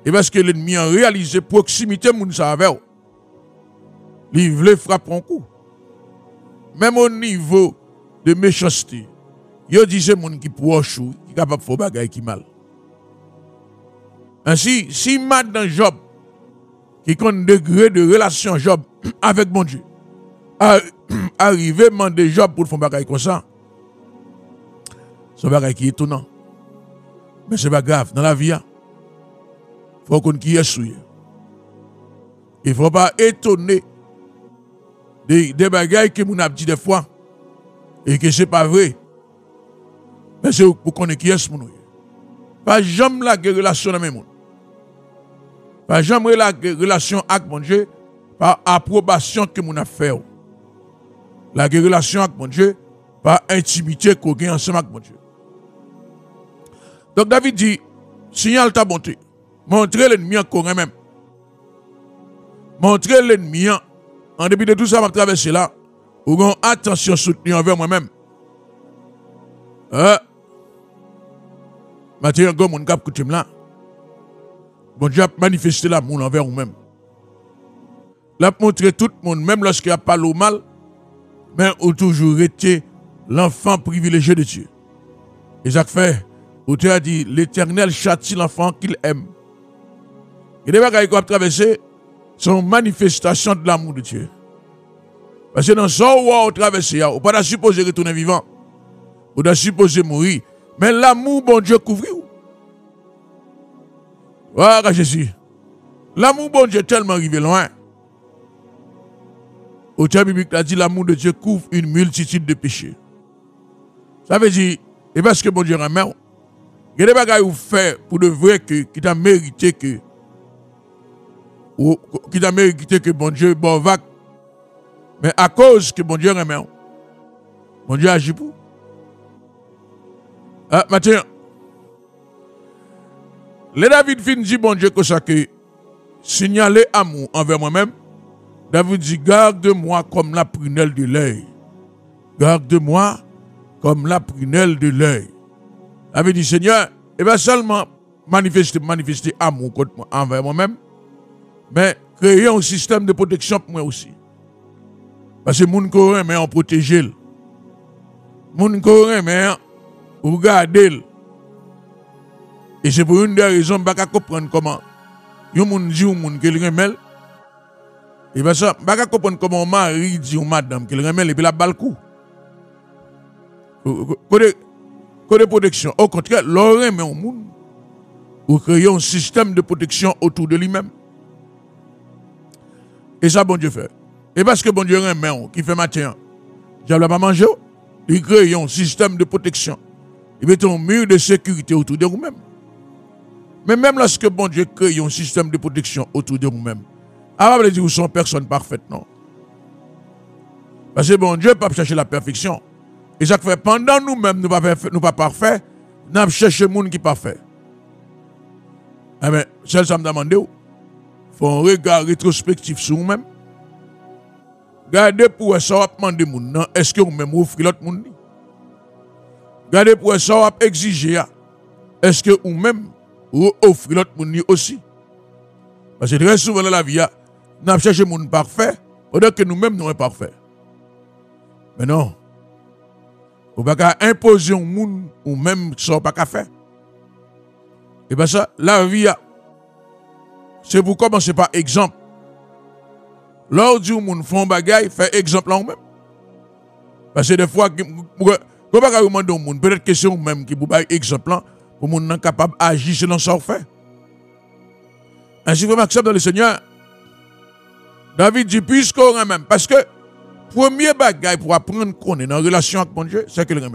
Et parce que l'ennemi a réalisé proximité moun sa avec. Il voulait frapper un coup. Même au niveau de méchanceté, il disait moun qui proche ou qui capable de faire bagay qui mal. Ainsi, si maintenant Job, qui compte degré de relation Job avec mon Dieu, arrivé demander Job pour faire bagay comme ça, c'est un bagay qui est étonnant. Mais c'est pas grave, dans la vie, il faut qu'on qui est souillé. Il ne faut pas étonner des bagailles que nous avons dit des fois et que ce n'est pas vrai. Mais c'est pour qu'on ait qui est ce monde. Pas jamais la relation avec mon. Pas jamais la relation avec mon Dieu par approbation que nous avons fait. La relation avec mon Dieu par intimité qu'on a ensemble avec mon Dieu. Donc David dit, signale ta bonté. Montrez l'ennemi encore même. Montrez l'ennemi en dépit de tout ça, je vais traverser là. Ou gon attention soutenue envers moi-même. Mathieu, go mon cap coutume là. Bon Dieu a manifesté l'amour envers vous-même. L'a montré tout le monde, même lorsqu'il a parlé au mal, mais ou toujours été l'enfant privilégié de Dieu. Et ça fait, où tu as dit, l'Éternel châtie l'enfant qu'il aime. Et les bagages qu'on a traversé sont manifestations de l'amour de Dieu. Parce que dans ce où on traversé, on ne peut pas supposer retourner vivant. On doit supposer mourir. Mais l'amour, bon Dieu, couvre. Voilà Jésus. L'amour, bon Dieu, est tellement arrivé loin. Au terme biblique, a dit l'amour de Dieu couvre une multitude de péchés. Ça veut dire, et parce que bon Dieu remet, il y a des bagages que vous faites pour de vrai qui t'a mérité que bon Dieu bon vague. Mais à cause que bon Dieu remet, bon Dieu agit pour. Mathieu, le David fin dit bon Dieu que ça que signaler amour envers moi-même. David dit garde-moi comme la prunelle de l'œil. Garde-moi comme la prunelle de l'œil. David dit Seigneur, et bien seulement manifester amour contre moi, envers moi-même, mais créer un système de protection pour moi aussi. Parce que mon corps mais on protège. Mon corps mais on garde. Et c'est pour une des raisons que je ne comprends pas comment. Yon moun dit ou moun qu'elle remel. Et bien ça, je ne comprends pas comment un mari dit ou madame qu'elle remel et puis la balle coup. Côté protection. Au contraire, l'oreille mais au monde. Ou créer un système de protection autour de lui-même. Et ça, bon Dieu fait. Et parce que bon Dieu remet qui fait matin, diable pas manger, il crée un système de protection. Il met un mur de sécurité autour de vous-même. Mais même lorsque bon Dieu crée un système de protection autour de vous-même, avant de dire que vous sont personne parfaite, non. Parce que bon Dieu ne peut pas chercher la perfection. Et ça fait pendant nous-mêmes, nous ne pas parfaits, nous cherchons le monde qui est parfait. Eh bien, celle ça me demande, il faut un regard rétrospectif sur vous-même. Gardez pour ça, vous demandez moun, est-ce que vous-même offrez l'autre monde? Gardez pour ça, vous exigez, est-ce que vous-même vous offrez l'autre monde aussi? Parce que très souvent dans la vie, nous cherchons le monde parfait, pendant que nous-mêmes nous sommes parfaits. Mais non, vous ne pouvez pas imposer un monde ou même ça pas qu'à faire. Et bien ça, la vie, c'est pour commencer par exemple. Lors du monde font bagaille, fait exemple là même. Parce que des fois, vous ne pouvez pas demander au monde, peut-être que c'est vous-même qui vous donne exemple là, pour que vous capable d'agir selon ça fait. Ainsi, vous m'acceptez dans le Seigneur. David dit, puisqu'on remet, parce que premier bagaille pour apprendre qu'on est dans une relation avec mon Dieu, c'est que le remet.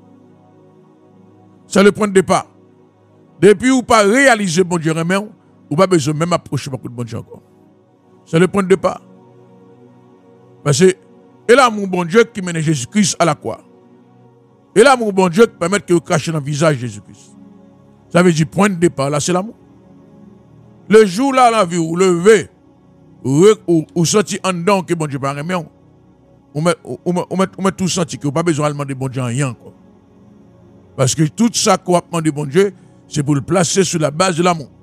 C'est le point de départ. Depuis vous pas réaliser bon Dieu remet, vous pas besoin même approcher beaucoup de bon Dieu encore. C'est le point de départ. Parce que et là mon bon Dieu qui mène Jésus-Christ à la croix. Et là mon bon Dieu qui permet que vous crachez dans le visage de Jésus-Christ. Ça veut dire point de départ là c'est l'amour. Le jour là la vie vous levez ou senti en dedans que bon Dieu pas remet. On met tout senti que vous pas besoin de demander bon Dieu rien encore. Parce que tout ça qu'on a demandé bon Dieu, c'est pour le placer sur la base de l'amour.